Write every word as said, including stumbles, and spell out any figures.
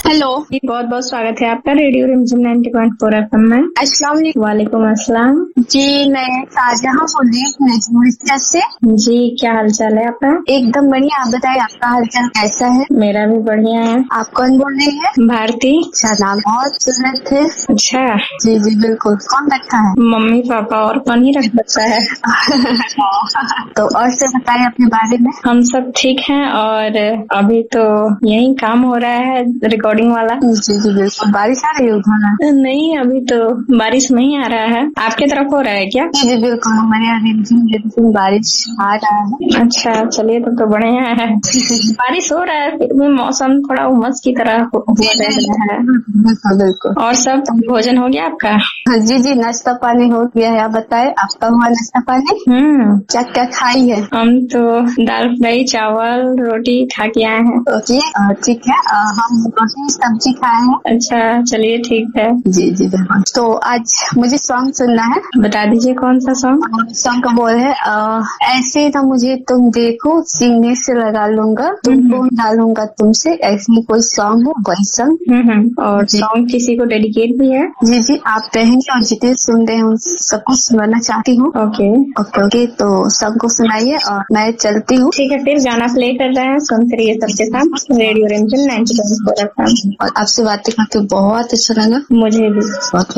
Hello जी, बहुत बहुत स्वागत है आपका रेडियो रिमझिम नाइंटी पॉइंट फोर एफएम में। अस्सलाम वालेकुम। वालेकुम अस्सलाम। जी, मैं शाहजहां बोल रही हूँ नजमुल से। जी, क्या हाल चाल है आपका? एकदम बढ़िया। आप बताइए, आपका हालचाल कैसा है? मेरा भी बढ़िया है। आप कौन बोल रही है? भारती। अच्छा, नाम बहुत सुंदर थे। अच्छा, जी जी बिल्कुल। कौन रखा है? मम्मी पापा, और कौन ही रख सकता है। तो और से बताइए अपने बारे में। हम सब ठीक हैं और अभी तो यही काम हो रहा है रिकॉर्डिंग वाला। जी जी बिल्कुल। बारिश आ रही है उधर? नहीं, अभी तो बारिश नहीं आ रहा है। आपके तरफ हो रहा है क्या? जी जी बिल्कुल, हमारे यहाँ रिमझिम रिमझिम बारिश आ रहा है। अच्छा, चलिए तब तो बढ़िया है। बारिश हो रहा है फिर भी मौसम थोड़ा उमस की तरह हो- हुआ रह रहा है। बिल्कुल बिल्कुल। और सब भोजन हो गया आपका? हाँ, जी जी नाश्ता पानी हो गया है। आप बताए, आपका हुआ नाश्ता पानी? हम्म क्या क्या खाई है? हम तो दाल फ्राई चावल रोटी खा के आए हैं। ओके, अ, ठीक है। अ, हम रोटी सब्जी खाए हैं। अच्छा, चलिए ठीक है। जी जी बिल्कुल। तो आज मुझे सॉन्ग सुनना है। बता दीजिए कौन सा सॉन्ग? सॉन्ग का बोल है अ, ऐसे ना मुझे तुम देखो सीने से लगा लूंगा, तुमको डालूंगा तुमसे। ऐसी कोई सॉन्ग है, वही सॉन्ग। हम्म हम्म और सॉन्ग किसी को डेडिकेट भी है? जी जी, आप रहेंगे और जितने सुन रहे हैं उन सबको सुनाना चाहती हूँ। ओके ओके ओके, तो सबको सुनाइए और मैं चलती हूँ। ठीक है, फिर गाना प्ले कर रहे हैं, सुनते रहिए सबके साथ रेडियो रिमझिम नाइंटी पॉइंट फोर एफएम। और आपसे बातें करके बहुत अच्छा लगा। मुझे भी बहुत